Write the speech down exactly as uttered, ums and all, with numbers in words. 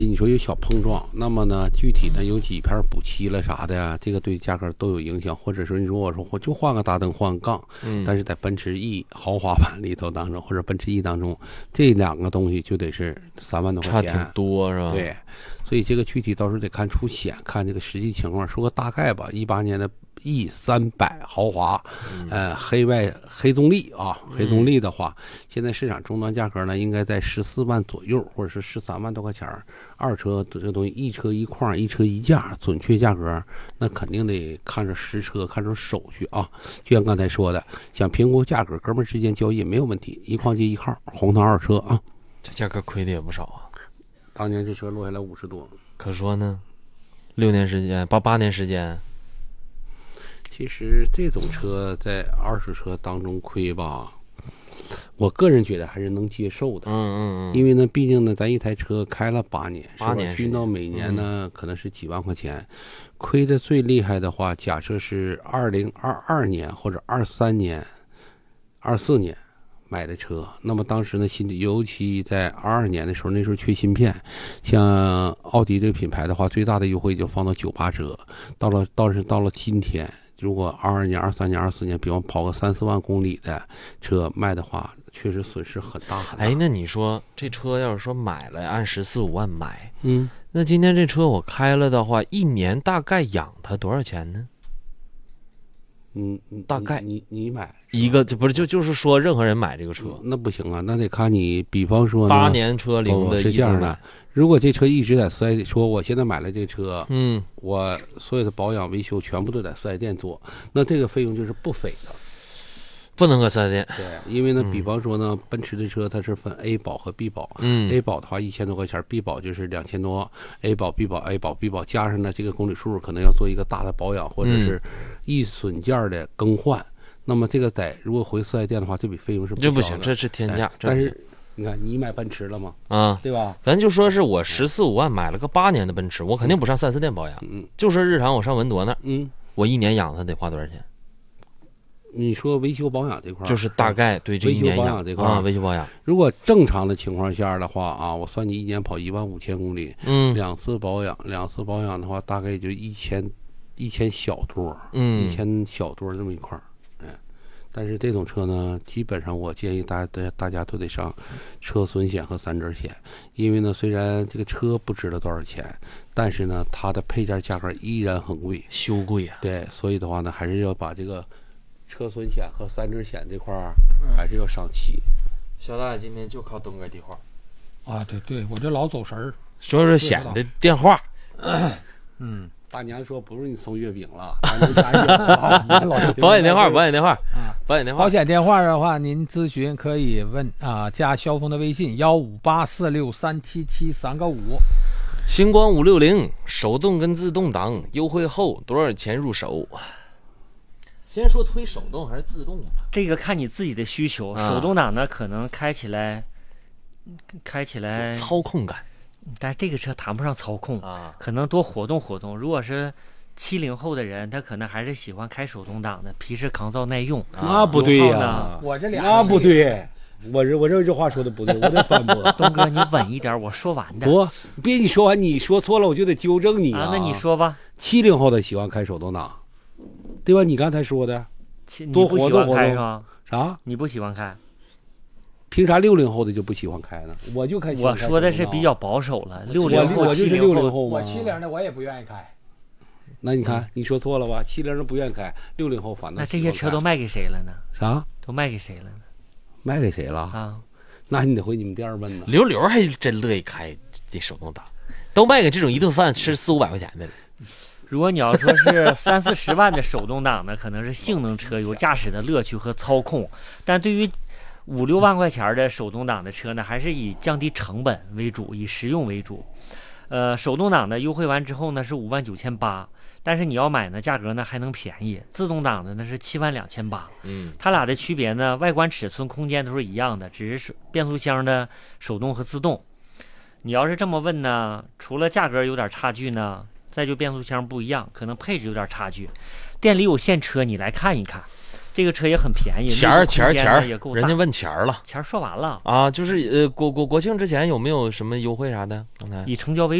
你说有小碰撞，那么呢，具体呢有几片补漆了啥的呀，这个对价格都有影响。或者说你如果说我就换个大灯换个杠，嗯，但是在奔驰 E 豪华版里头当中，或者奔驰 E 当中，这两个东西就得是三万多块钱， 差挺多是吧？ 对，所以这个具体到时候得看出险，看这个实际情况。说个大概吧，一八年的 E 三百豪华，呃，黑外黑动力啊，黑动力的话，现在市场终端价格呢应该在十四万左右，或者是十三万多块钱。二车这个东西一车一况一车一价，准确价格那肯定得看着实车，看着手续啊。就像刚才说的，想评估价格，哥们儿之间交易也没有问题，一况接一号，红糖二车啊， 这价格亏的也不少啊。 当年这车落下来五十多， 可说呢，六年时间，八八年时间。 其实这种车在二手车当中亏吧，我个人觉得还是能接受的。 嗯嗯嗯。 因为呢，毕竟呢，咱一台车开了八年， 八年均到每年呢、嗯、可能是几万块钱，亏的最厉害的话，假设是二零二二年或者二三年、二四年买的车，那么当时呢，新尤其在二二年的时候，那时候缺芯片，像奥迪这个品牌的话，最大的优惠就放到九八折，到了倒是到了今天。如果二二年、二三年、二四年，比方跑个三四万公里的车卖的话，确实损失很大很大。 哎，那你说这车要是说买了，按十四五万买， 嗯， 那今天这车我开了的话，一年大概养它多少钱呢？ 嗯， 大概你你买一个，不是就就是说任何人买这个车， 那不行啊，那得看你，比方说八年车龄的、 哦、是这样的。如果这车一直在四 S 店，说我现在买了这车， 嗯， 我所有的保养维修全部都在四 S 店做，那这个费用就是不菲的， 不能搁四 S 店。 对，因为呢，比方说呢，奔驰的车它是分 A 保和 B 保， 嗯 ，A 保的话一千多块钱 ，B 保就是两千多 ，A 保、B 保、A 保、B 保加上呢这个公里数，可能要做一个大的保养或者是易损件的更换。嗯、那么这个在如果回四 S 店的话，这笔费用是不这不行，这是天价。 但是你看，你买奔驰了吗？ 啊， 对吧？ 咱就说是我十四五万买了个八年的奔驰，我肯定不上四 S 店保养， 嗯， 就是日常我上文铎那儿， 嗯， 我一年养它得花多少钱？ 你说维修保养这块， 就是大概对这一年养维修保养这块啊，维修保养。 如果正常的情况下的话啊，我算你一年跑一万五千公里， 嗯， 两次保养，两次保养的话，大概也就一千一千小多， 嗯， 一千小多这么一块儿。但是这种车呢，基本上我建议大家大家都得上车损险和三者险，因为呢，虽然这个车不值得多少钱，但是呢，它的配件价格依然很贵， 修贵啊。 对，所以的话呢，还是要把这个车损险和三者险这块儿还是要上齐。 肖大爷今天就靠东哥电话啊，对对，我这老走神儿。 说说险的电话， 嗯。 大娘说不用你送月饼了， 保险电话，保险电话啊，保险电话。 保险电话的话，您咨询可以问啊，加肖峰的微信幺五八四六三七七三个五。 星光五六零手动跟自动挡优惠后多少钱入手？先说推手动还是自动？ 这个看你自己的需求。啊、手动挡呢，可能开起来，开起来操控感。 但这个车谈不上操控啊， 可能多活动活动。如果是七零后的人，他可能还是喜欢开手动挡的，皮实抗造耐用。 那不对呀、啊， 我这俩那不对，我这我这这话说的不对，我得反驳。 东哥，你稳一点，我说完的。 不，别你说完，你说错了我就得纠正你啊。 啊那你说吧。 七零后的喜欢开手动挡，对吧？你刚才说的，多活动活动是吧？ 啥？ 你不喜欢开？ 凭啥六零后的就不喜欢开呢？我就开。 我说的是比较保守了，六零后、 我就是六零后嘛。 我七零的我也不愿意开。 那你看，嗯、你说错了吧？七零的不愿意开，六零后反倒。 那这些车都卖给谁了呢？ 啥？ 都卖给谁了呢？ 卖给谁了？ 啊？ 那你得回你们店问呢。 刘刘还真乐意开这手动挡，都卖给这种一顿饭吃四五百块钱的。 如果你要说是三四十万的手动挡呢，可能是性能车有驾驶的乐趣和操控，但对于五六万块钱的手动挡的车呢，还是以降低成本为主，以实用为主。呃，手动挡的优惠完之后呢是五万九千八，但是你要买呢价格呢还能便宜。自动挡的呢是七万两千八。 嗯， 它俩的区别呢，外观、尺寸、空间都是一样的，只是变速箱的手动和自动。你要是这么问呢，除了价格有点差距呢，再就变速箱不一样，可能配置有点差距。店里有现车，你来看一看。 这个车也很便宜， 钱儿钱儿钱儿也够大， 人家问钱儿了钱儿说完了啊，就是呃国国国庆之前有没有什么优惠啥的？刚才以成交为